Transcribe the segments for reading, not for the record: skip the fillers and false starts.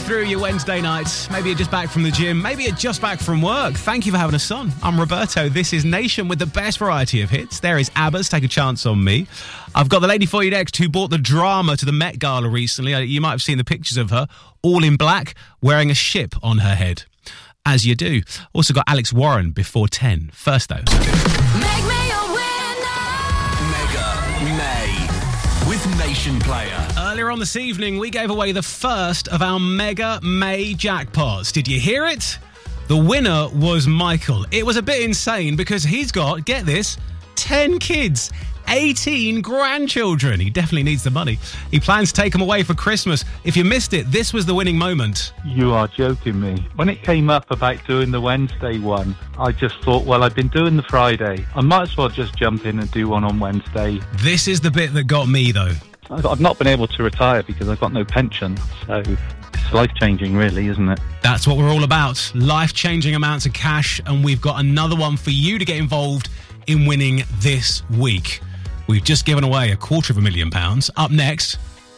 through your Wednesday nights. Maybe you're just back from the gym. Maybe you're just back from work. Thank you for having us on. I'm Roberto. This is Nation with the best variety of hits. There is ABBA's Take a Chance on Me. I've got the lady for you next who brought the drama to the Met Gala recently. You might have seen the pictures of her, all in black, wearing a ship on her head. As you do. Also got Alex Warren before 10. First, though. Make me a winner. Mega May with Nation Player. Earlier on this evening, we gave away the first of our Mega May jackpots. Did you hear it? The winner was Michael. It was a bit insane because he's got, get this, 10 kids, 18 grandchildren. He definitely needs the money. He plans to take them away for Christmas. If you missed it, this was the winning moment. You are joking me. When it came up about doing the Wednesday one, I just thought, well, I've been doing the Friday. I might as well just jump in and do one on Wednesday. This is the bit that got me, though. I've not been able to retire because I've got no pension, so it's life-changing, really, isn't it? That's what we're all about. Life-changing amounts of cash, and we've got another one for you to get involved in winning this week. We've just given away £250,000. Up next,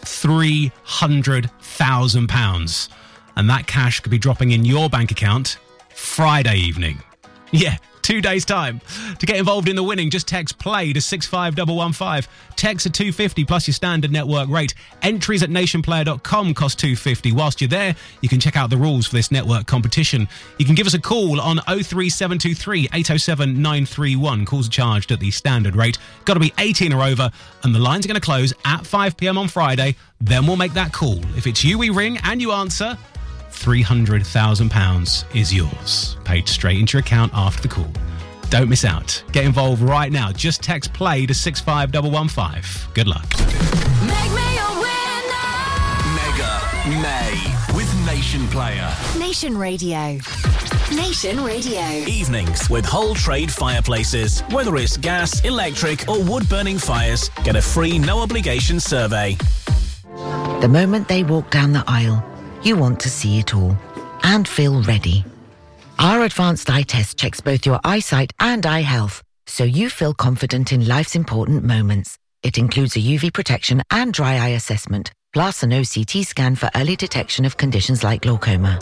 £300,000. And that cash could be dropping in your bank account Friday evening. Yeah, 2 days' time. To get involved in the winning, just text PLAY to 65115. Text at £250 plus your standard network rate. Entries at nationplayer.com cost £250. Whilst you're there, you can check out the rules for this network competition. You can give us a call on 03723 807 931. Calls are charged at the standard rate. Got to be 18 or over, and the lines are going to close at 5 p.m. on Friday. Then we'll make that call. If it's you we ring and you answer, £300,000 is yours. Paid straight into your account after the call. Don't miss out. Get involved right now. Just text PLAY to 65115. Good luck. Make me a winner. Mega May with Nation Player. Nation Radio. Nation Radio. Evenings with Whole Trade Fireplaces. Whether it's gas, electric or wood-burning fires, get a free no-obligation survey. The moment they walk down the aisle, you want to see it all and feel ready. Our advanced eye test checks both your eyesight and eye health, so you feel confident in life's important moments. It includes a UV protection and dry eye assessment, plus an OCT scan for early detection of conditions like glaucoma.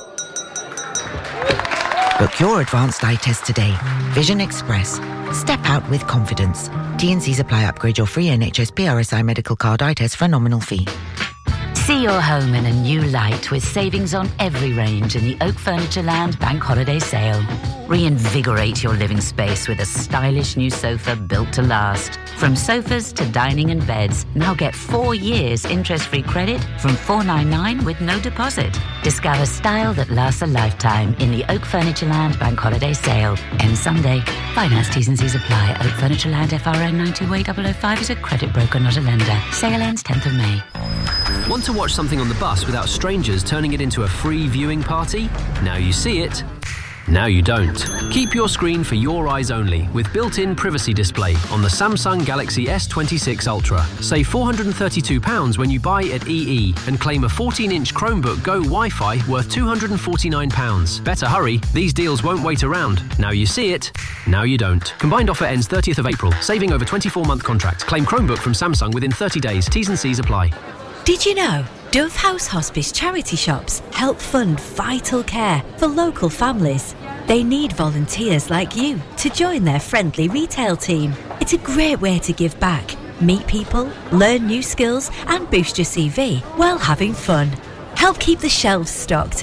Book your advanced eye test today. Vision Express. Step out with confidence. T&Cs apply. Upgrade your free NHS PRSI medical card eye test for a nominal fee. See your home in a new light with savings on every range in the Oak Furniture Land Bank Holiday Sale. Reinvigorate your living space with a stylish new sofa built to last. From sofas to dining and beds, now get 4 years interest-free credit from $499 with no deposit. Discover style that lasts a lifetime in the Oak Furniture Land Bank Holiday Sale. Ends Sunday. Finance T's and C's apply. Oak Furniture Land FRN 92805 is a credit broker, not a lender. Sale ends 10th of May. Want to watch something on the bus without strangers turning it into a free viewing party? Now you see it. Now you don't. Keep your screen for your eyes only with built-in privacy display on the Samsung Galaxy S26 Ultra. Save £432 when you buy at EE and claim a 14-inch Chromebook Go Wi-Fi worth £249. Better hurry, these deals won't wait around. Now you see it, now you don't. Combined offer ends 30th of April. Saving over 24-month contract. Claim Chromebook from Samsung within 30 days. T's and C's apply. Did you know Dove House Hospice charity shops help fund vital care for local families? They need volunteers like you to join their friendly retail team. It's a great way to give back, meet people, learn new skills and boost your CV while having fun. Help keep the shelves stocked